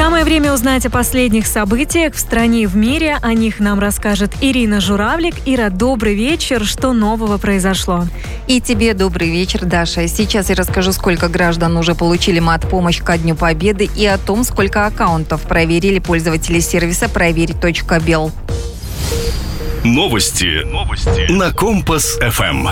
Самое время узнать о последних событиях в стране и в мире. О них нам расскажет Ирина Журавлик. Ира, добрый вечер. Что нового произошло? И тебе добрый вечер, Даша. Сейчас я расскажу, сколько граждан уже получили мат-помощь ко Дню Победы и о том, сколько аккаунтов проверили пользователи сервиса «Проверь.бел». Новости на Компас-ФМ.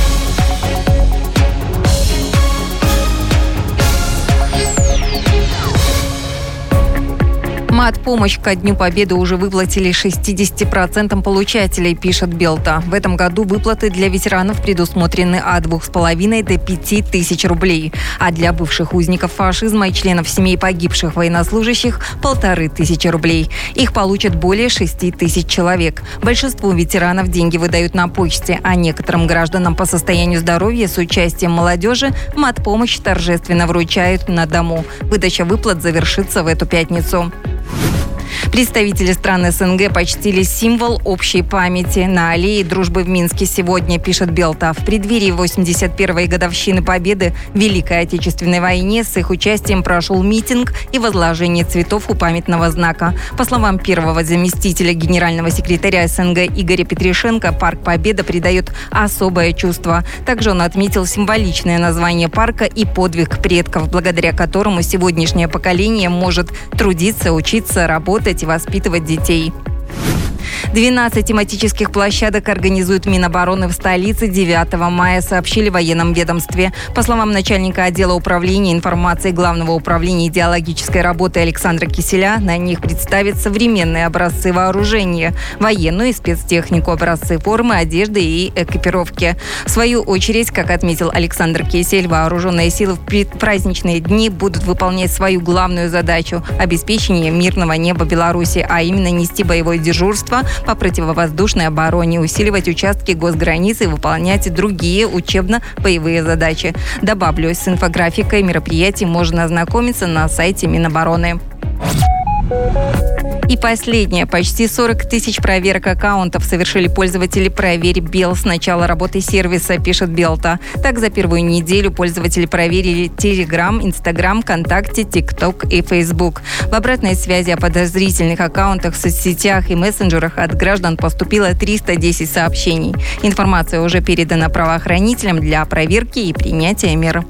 Мат-помощь ко Дню Победы уже выплатили 60% получателей, пишет Белта. В этом году выплаты для ветеранов предусмотрены от 2,5 до 5 тысяч рублей, а для бывших узников фашизма и членов семей погибших военнослужащих – 1500 рублей. Их получат более 6 тысяч человек. Большинству ветеранов деньги выдают на почте, а некоторым гражданам по состоянию здоровья с участием молодежи мат-помощь торжественно вручают на дому. Выдача выплат завершится в эту пятницу. Представители стран СНГ почтили символ общей памяти на аллее Дружбы в Минске сегодня, пишет Белта. В преддверии 81-й годовщины Победы в Великой Отечественной войне с их участием прошел митинг и возложение цветов у памятного знака. По словам первого заместителя генерального секретаря СНГ Игоря Петришенко, парк Победа придает особое чувство. Также он отметил символичное название парка и подвиг предков, благодаря которому сегодняшнее поколение может трудиться, учиться, работать и воспитывать детей. 12 тематических площадок организует Минобороны в столице 9 мая, сообщили в военном ведомстве. По словам начальника отдела управления информацией Главного управления идеологической работы Александра Киселя, на них представят современные образцы вооружения, военную и спецтехнику, образцы формы, одежды и экипировки. В свою очередь, как отметил Александр Кисель, вооруженные силы в предпраздничные дни будут выполнять свою главную задачу – обеспечение мирного неба Беларуси, а именно нести боевое дежурство по противовоздушной обороне, усиливать участки госграницы и выполнять другие учебно-боевые задачи. Добавлю, с инфографикой мероприятий можно ознакомиться на сайте Минобороны. И последнее. Почти 40 тысяч проверок аккаунтов совершили пользователи «Проверь.бел» с начала работы сервиса, пишет Белта. Так, за первую неделю пользователи проверили Telegram, Instagram, ВКонтакте, TikTok и Facebook. В обратной связи о подозрительных аккаунтах в соцсетях и мессенджерах от граждан поступило 310 сообщений. Информация уже передана правоохранителям для проверки и принятия мер.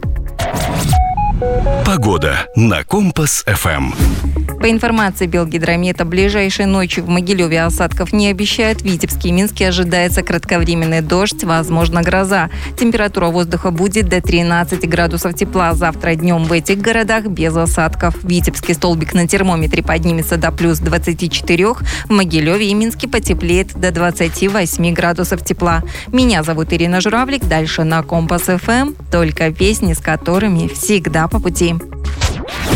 Погода на Компас-ФМ. По информации Белгидромета, ближайшей ночью в Могилеве осадков не обещают. В Витебске и Минске ожидается кратковременный дождь, возможно, гроза. Температура воздуха будет до 13 градусов тепла. Завтра днем в этих городах без осадков. В Витебске столбик на термометре поднимется до плюс 24. В Могилеве и Минске потеплеет до 28 градусов тепла. Меня зовут Ирина Журавлик. Дальше на Компас-ФМ. Только песни, с которыми всегда по пути.